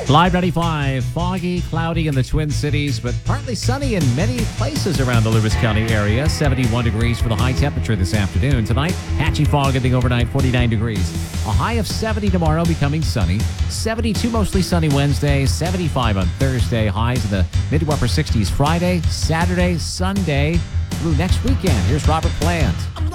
Live 95, foggy, cloudy in the Twin Cities, but partly sunny in many places around the Lewis County area. 71 degrees for the high temperature this afternoon. Tonight, patchy fog in the overnight, 49 degrees. A high of 70 tomorrow, becoming sunny. 72 mostly sunny Wednesday, 75 on Thursday. Highs in the mid to upper 60s Friday, Saturday, Sunday through next weekend. Here's Robert Plant.